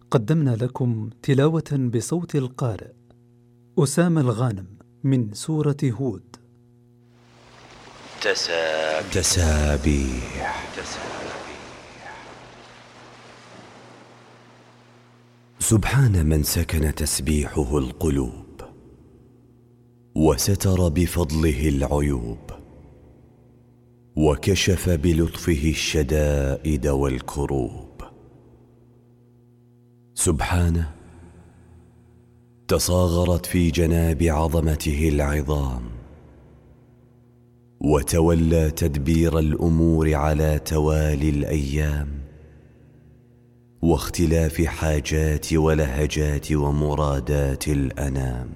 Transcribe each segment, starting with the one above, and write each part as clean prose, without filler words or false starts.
قدمنا لكم تلاوة بصوت القارئ أسامة الغانم من سورة هود. تسابيح. سبحان من سكن تسبيحه القلوب وستر بفضله العيوب وكشف بلطفه الشدائد والكروب. سبحانه تصاغرت في جناب عظمته العظام وتولى تدبير الأمور على توالي الأيام واختلاف حاجات ولهجات ومرادات الأنام.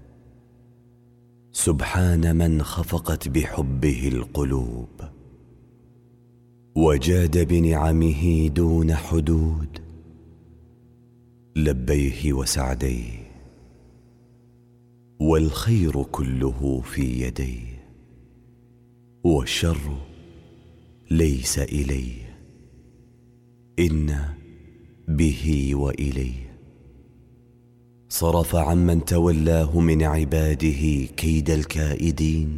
سبحان من خفقت بحبه القلوب وجاد بنعمه دون حدود لبيه وسعديه والخير كله في يديه والشر ليس إليه إن به وإليه. صرف عمن تولاه من عباده كيد الكائدين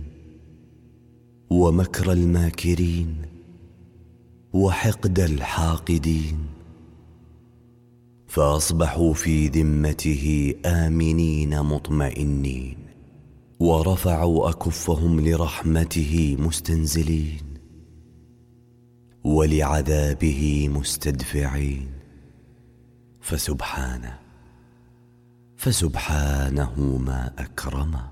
ومكر الماكرين وحقد الحاقدين فأصبحوا في ذمته آمنين مطمئنين ورفعوا أكفهم لرحمته مستنزلين ولعذابه مستدفعين. فسبحانه ما أكرمه.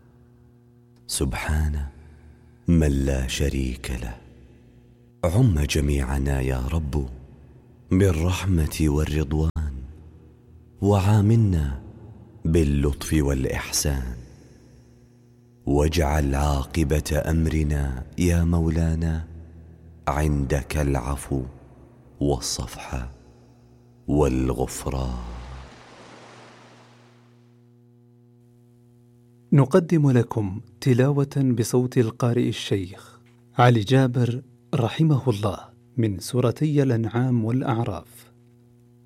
سبحانه من لا شريك له. عم جميعنا يا رب بالرحمة والرضوان وعاملنا باللطف والإحسان واجعل عاقبة أمرنا يا مولانا عندك العفو والصفح والغفران. نقدم لكم تلاوة بصوت القارئ الشيخ علي جابر رحمه الله من سورتي الأنعام والأعراف.